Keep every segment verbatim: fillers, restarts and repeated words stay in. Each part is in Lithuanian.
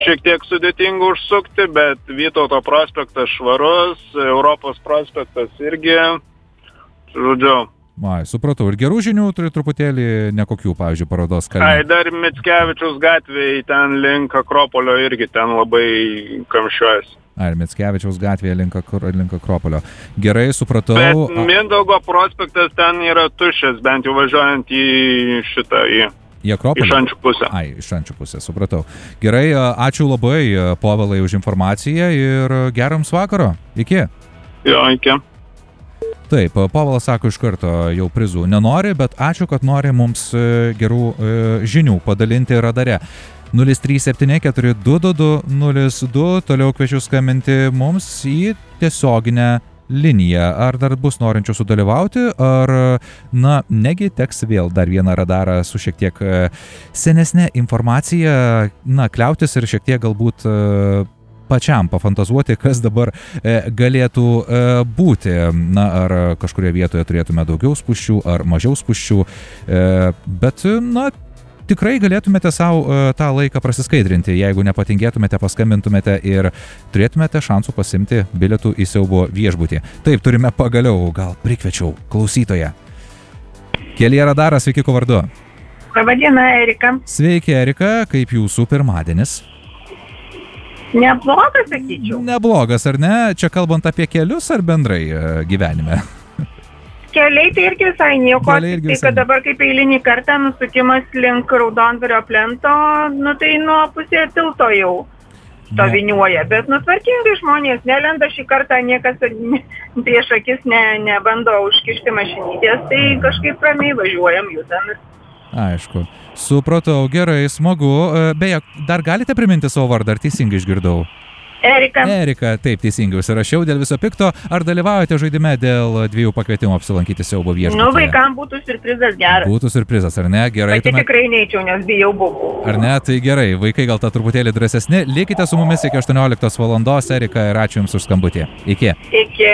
šiek tiek sudėtinga užsukti, bet Vytauto prospektas švarus, Europos prospektas irgi, žodžiu. Ai, supratau. Ir gerų žinių turi truputėlį nekokių, pavyzdžiui, parodos kalne. Ai, dar Mickevičiaus gatvėje ten link Akropolio irgi ten labai kamščiuojasi. Ai, Mickevičiaus gatvėje link, link Akropolio. Gerai, supratau. Bet Mindaugo prospektas ten yra tuščias, bent jau važiuojant į šitą, į, į Akropolį? Iš Šančių pusę. Ai, iš Šančių pusę, supratau. Gerai, ačiū labai, Povilai, už informaciją ir gerams vakaro. Iki. Jo, iki. Taip, Povilas sako iš karto jau prizų nenori, bet ačiū, kad nori mums gerų žinių padalinti radare. nulis trys septyni keturi du du du nulis du, toliau kviečiu skambinti mums į tiesioginę liniją. Ar dar bus norinčių sudalyvauti, ar, na, negi teks vėl dar vieną radarą su šiek tiek senesnė informacija, na, kliautis ir šiek tiek galbūt pačiam pafantazuoti, kas dabar e, galėtų e, būti. Na, ar kažkurioje vietoje turėtume daugiau spūsčių, ar mažiau spūsčių. E, bet, na, tikrai galėtumėte savo e, tą laiką prasiskaidrinti, jeigu nepatingėtumėte, paskambintumėte ir turėtumėte šansų pasimti bilietų į siaubo viešbutį. Taip, turime pagaliau, gal prikviečiau klausytoją. Kelyje radaras, sveiki, kuo vardu? Labadiena, Erika. Sveiki, Erika, kaip jūsų pirmadienis? Neblogas, sakyčiau. Neblogas, ar ne? Čia kalbant apie kelius ar bendrai gyvenime? Keliai tai irgi visai nieko. Keliai irgi tai, visai. kad dabar kaip eilinį kartą nusukimas link Raudondvario plento, nu tai nuo pusė tilto jau stoviniuoja. Bet nutvarkingai žmonės nelenda šį kartą, niekas prieš akis ne, nebando užkišti mašinytės, tai kažkaip ramiai važiuojam, judam. Aišku. Supratau, gerai, smagu. Beje, dar galite priminti savo vardą, ar teisingai išgirdau? Erika. Erika, taip, teisingai užsirašiau dėl viso pikto. Ar dalyvaujate žaidime dėl dviejų pakvietimų apsilankyti siaubo viešbutyje? Nu, vaikam būtų siurprizas geras. Būtų siurprizas, ar ne? Gerai. Pati tuomet... tikrai neičiau, nes bijau buvau. Ar ne? Tai gerai, vaikai gal tą truputėlį drąsesni. Likite su mumis iki aštuonioliktos valandos, Erika, ir ačiū Jums už skambutį. Iki. Iki.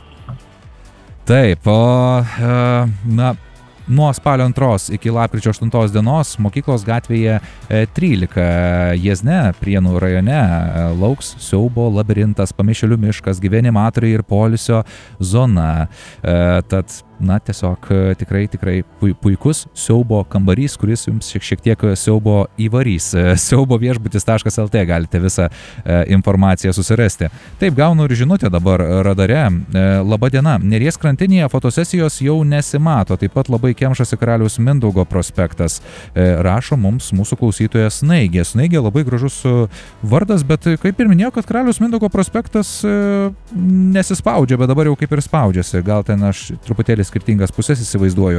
Taip, o, na... Nuo spalio antros iki lapkričio aštuntos dienos mokyklos gatvėje trylika Jiezne, Prienų rajone, lauks siaubo labirintas, Pamišėlių miškas, gyvenimatoriai ir poilsio zona. Tad, na, tiesiog tikrai, tikrai puikus siaubo kambarys, kuris jums šiek, šiek tiek siaubo įvarys. siaubo viešbutis taškas el tė galite visą informaciją susirasti. Taip, gaunu ir žinutę dabar radare. Labadiena, Neries krantinėje fotosesijos jau nesimato. Taip pat labai kemšasi Karaliaus Mindaugo prospektas. Rašo mums mūsų klausytojas Snaigė. Snaigė labai gražus vardas, bet kaip ir minėjau, kad Karaliaus Mindaugo prospektas nesispaudžia, bet dabar jau kaip ir spaudžiasi. Gal ten aš truputėlį skirtingas pusės įsivaizduoju.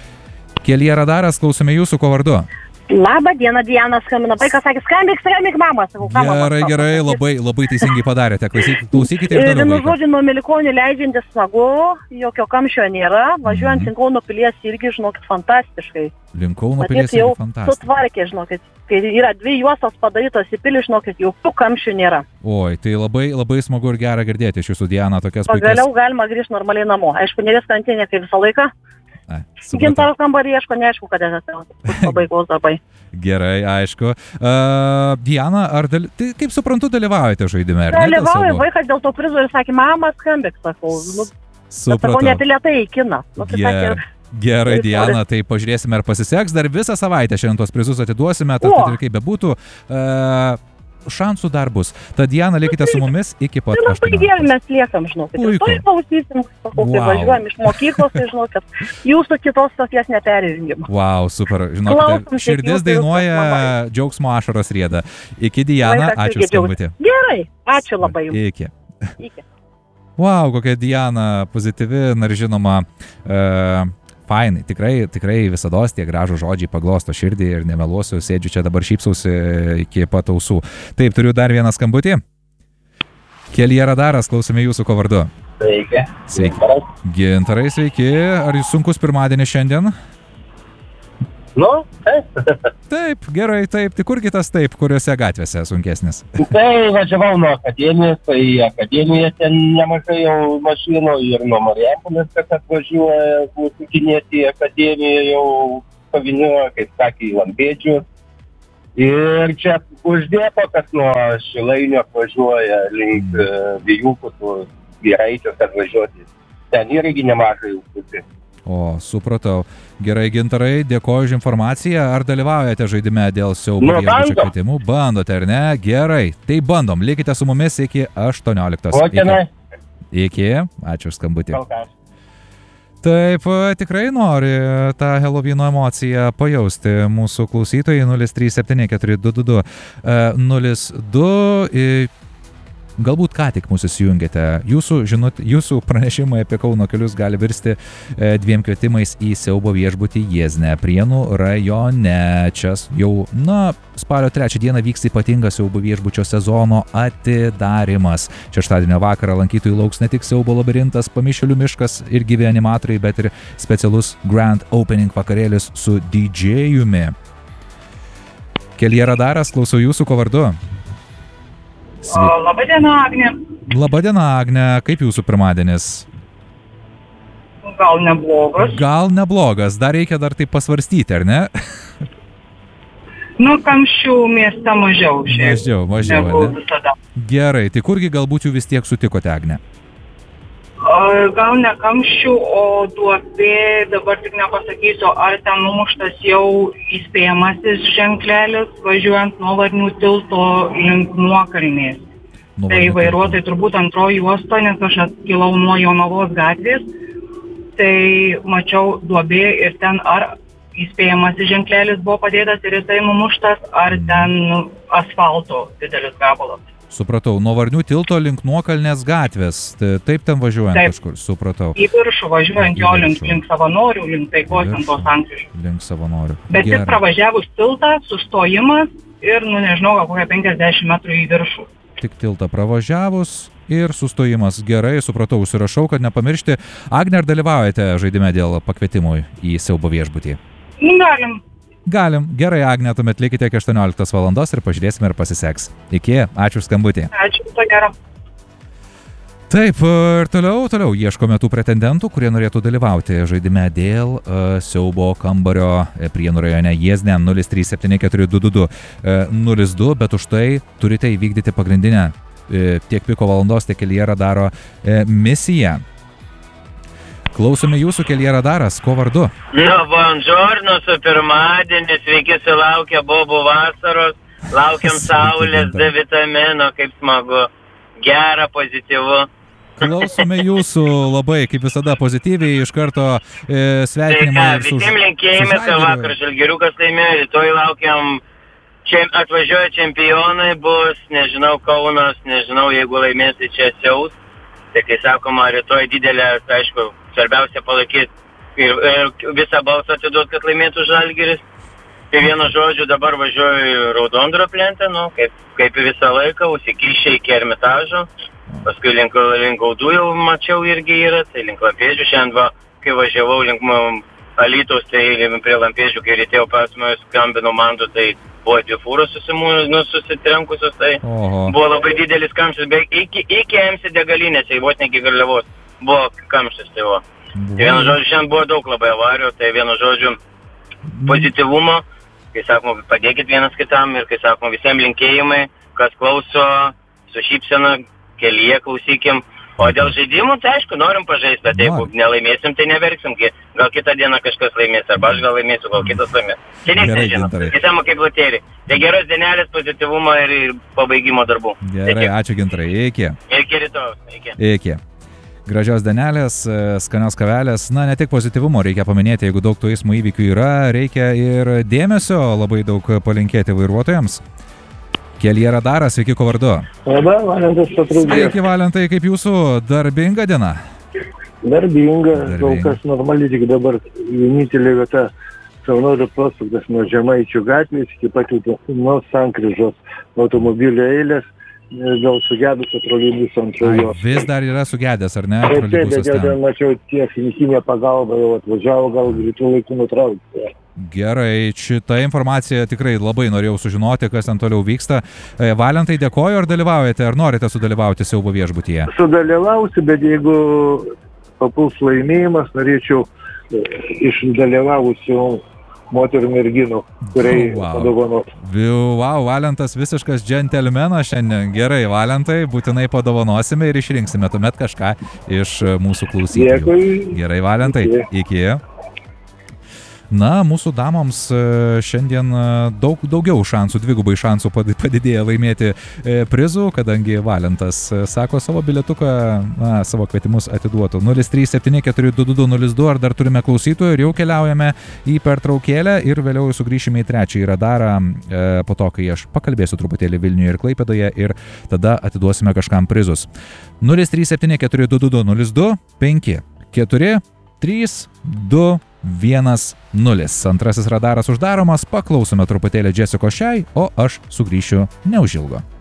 Kelyje radaras, klausome jūsų, ko vardu? Labą dieną, Diana skambina. Vaikas sakė, skambik, skambik, mama. Sakau, ką, mama, gerai, gerai, labai, labai teisingai padarėte. Klausykite, klausykite ir toliau. Vienu žodžiu, nuo Milikonių leidžiantis smagu, jokio kamščio nėra. Važiuojant mm. link Kauno pilies irgi, žinokit, fantastiškai. Link Kauno pilies irgi fantastiškai. Sutvarkė, žinokit, kai yra dvi juostos padarytos į pilį, žinokit, jokių kamščių nėra. Oi, tai labai, labai smagu ir gera girdėti iš jūsų, Diana, tokias puikias. Pagaliau galima grįžti normaliai namo. Aišku, Neries krantinė kaip visą laiką. Gintaro kambarį ieško, neaišku, kad esi pabaigos darbai. Gerai, aišku. Uh, Diana, ar dal... tai, kaip suprantu, dalyvaujate žaidime? Dalyvauju, vaikas dėl to prizo ir sakė, mama, skambik, sakau. Nu, sakau, ne bilietai į kiną. Nu, tai Ger... sakė, Gerai, Diana, tai pažiūrėsime, ar pasiseks. Dar visą savaitę šiandien tuos prizus atiduosime, tad kad ir kaip bebūtų. Uh, šansų dar bus. Tad, Diana, likite su mumis iki pat aštuonioliktos. Tai labai gerai mes liekam, žinokit. Ir to klausysim, sakau, kai važiuojam iš mokyklos, tai žinokit, jūsų kitos stoties neperjungim. Wow, super. Žinokite, širdis dainuoja, džiaugsmo ašaros rieda. Iki, Diana, ačiū skambutį. Gerai, ačiū labai jums. Iki. Iki. Wow, kokia Diana pozityvi, na ir žinoma, uh, fainai, tikrai, tikrai visados tie gražų žodžiai paglosto širdį ir nemeluosiu, sėdžiu čia dabar šypsausi iki pat ausų. Taip, turiu dar vieną skambutį. Kelyje radaras, klausome jūsų, ko vardu. Sveiki. Sveiki. Gintarai, sveiki. Ar jūs sunkus pirmadienis šiandien? Nu, taip. Taip, gerai, taip. Tai kurgi tas taip, kuriuose gatvėse sunkesnis? Tai važiavau nuo akademijos, tai akademija ten nemažai jau mašinų ir nuo Marijampolės, kad atvažiuoja mūsų kinėti akademiją jau pavinioja, kaip sakė, į Lampėdžių. Ir čia uždėpo, kas nuo Šilainio atvažiuoja link mm. Vijūkų, Giraitės atvažiuoti. Ten irgi nemažai užsukti. O, supratau. Gerai, Gintarai, dėkoju už informaciją. Ar dalyvaujate žaidime dėl siaubo viešbučio kvietimų? Bandote, ar ne? Gerai, tai bandom. Likite su mumis iki aštuonioliktos. O, tenai. Iki. Ačiū už skambutį. Taip, tikrai nori tą Helovino emociją pajausti mūsų klausytojai. nulis trys septyni keturi du du du nulis du. Galbūt ką tik mūsų įsijungėte. Jūsų, žinot, jūsų pranešimai apie Kauno kelius gali virsti e, dviem kvietimais į siaubo viešbutį Jiezne, Prienų rajone. Čia jau, na, spalio trečią dieną vyks ypatingas siaubo viešbučio sezono atidarymas. Šeštadienio vakarą lankytojų lauks ne tik siaubo labirintas, Pamišėlių miškas ir gyvi animatoriai, bet ir specialus Grand Opening vakarėlis su didžėjumi. Kelyje Radaras, klausau jūsų, ko vardu? Sve... Labadiena, Agnė. Labadiena, Agnė. Kaip jūsų pirmadienis? Gal neblogas. Gal neblogas. Dar reikia dar taip pasvarstyti, ar ne? Nu, kamščių mieste mažiau. Šiaip. Mažiau, mažiau, ne? Gerai, tai kurgi galbūt jų vis tiek sutikote, Agnė? Gal ne kamščių, o duobė, dabar tik nepasakysiu, ar ten numuštas jau įspėjamasis ženklelis, važiuojant nuo Varnių tilto link Nuokalnės. Tai vairuotojai turbūt antroji juosta, nes aš atkilau nuo Jonavos gatvės, tai mačiau duobė ir ten ar įspėjamasis ženklelis buvo padėtas ir jisai numuštas, ar ten asfalto didelis gabalas. Supratau, nuo Varnių tilto link Nuokalnės gatvės. Taip ten važiuojant Taip. Kažkur, supratau. Į viršų važiuojant jo link, link Savanorių, link Taikos ant tos sankryžų. Link Savanorių. Bet Gerai. Tik pravažiavus tiltą, sustojimas ir, nu nežinau, gal kokią penkiasdešimt metrų į viršų. Tik tiltą pravažiavus ir sustojimas. Gerai, supratau, užsirašau, kad nepamiršti. Agne, ar dalyvaujate žaidime dėl pakvietimų į siaubo viešbutį? Galim. Galim. Gerai, Agne, tuomet likite iki aštuonioliktos valandos ir pažiūrėsime, ar pasiseks. Iki, ačiū už skambutį. Ačiū, to gero. Taip, ir toliau, toliau ieškome tų pretendentų, kurie norėtų dalyvauti žaidime dėl uh, siaubo kambario Prienų rajone Jiezne nulis trys septyni keturi du du du nulis du, bet už tai turite įvykdyti pagrindinę uh, tiek piko valandos, tiek Kelyje Radaro uh, misiją. Klausome jūsų, Kelyje Radaras, ko vardu? Nu, buongiorno, su pirmadienį, sveiki sulaukę bobų vasaros, laukiam saulės, D vitamino, kaip smagu, gera, pozityvu. Klausome jūsų labai, kaip visada, pozityviai, iš karto e, sveikinimai. Tai ką, visiems linkėjimai, kad vakar Žalgiriukas laimėjo, rytoj laukiam, čem, atvažiuoja čempionai, bus, nežinau, Kaunas, nežinau, jeigu laimės, tai čia siaus. Tai kai sakoma, rytoj didelė, aišku, svarbiausia palaikyti ir, ir visą balsą atiduoti, kad laimėtų Žalgiris. Tai vienu žodžiu dabar važiuoju į Raudondvario plentę, nu, kaip, kaip visą laiką, užsikišę iki Ermitažo. Paskui link, link Gaudų jau mačiau irgi yra, tai link Lampėdžių. Šiandien, va, kai važiavau link Alytaus, tai prie Lampėdžių, kai rytėjau pas mane skambino mandu, tai buvo dvi fūros nu, susitrenkusios, tai Oho. Buvo labai didelis kamštis, bet iki, iki M C degalinės, vos ne iki Garliavos, buvo kamštis, tai buvo. Tai vienu žodžiu, šiandien buvo daug labai avarijų, tai vienu žodžiu pozityvumo, kai sakoma, padėkit vienas kitam ir kai sakoma, visiems linkėjimai, kas klauso, su šypsena, kelyje klausykim. O dėl žaidimų, tai aišku, norim pažaisti, bet jeigu nelaimėsim, tai neverksim. Gal kitą dieną kažkas laimės, arba aš gal laimėsiu, gal kitas laimės. Čia nieks nežino. Visama kaip loterija. Tai geros dienelės, pozityvumo ir, ir pabaigimo darbų. Gerai, Iki. Ačiū Gintarai. Iki. Iki rytojus. Iki. Iki. Gražios dienelės, skanios kavelės. Na, ne tik pozityvumo reikia paminėti, jeigu daug tų eismo įvykių yra, reikia ir dėmesio labai daug palinkėti vairuotojams. Kelyje Radaras, sveiki, ko vardu? Labą, Valentas patrūdė. Sveiki, Valentai, kaip jūsų darbinga diena? Darbinga, kol kas normali, tik dabar vienintelė vieta Savanorių prospektas nuo Žemaičių gatvės iki pat nuo sankryžos automobilio eilės dėl sugedusio troleibuso antrojo. Vis dar yra sugedęs, ar ne? Taip, taip, bet jau mačiau tiek klinikinė pagalba jau atvažiavo, gal greitų laikų nutraukti. Gerai, šitą informaciją tikrai labai norėjau sužinoti, kas ten toliau vyksta. Valentai, dėkoju, ar dalyvaujate, ar norite sudalyvauti siaubo viešbutyje? Sudalyvausiu, bet jeigu papuls laimėjimas, norėčiau iš dalyvavusių moterų merginų, kuriai Wow. padovanos. Wow, Valentas visiškas džentelmenas šiandien. Gerai, Valentai, būtinai padovanosime ir išrinksime tuomet kažką iš mūsų klausytojų. Dėkui. Gerai, Valentai, Iki. iki. Na, mūsų damoms e, šiandien e, daug daugiau šansų, dvigubai šansų pad- padidėja laimėti e, prizų, kadangi Valentas e, sako savo bilietuką, na, savo kvietimus atiduotų. nulis trys septyni keturi du du du nulis du, ar dar turime klausytojų ir jau keliaujame į pertraukėlę ir vėliau sugrįšime į trečiąjį radarą, e, po to, kai aš pakalbėsiu truputėlį Vilniuje ir Klaipėdoje ir tada atiduosime kažkam prizus. nulis trys septyni keturi du du du nulis du penki keturi trys du vienas nulis. Antrasis radaras uždaromas, paklausome truputėlį Jessica Shai, o aš sugrįšiu neužilgo.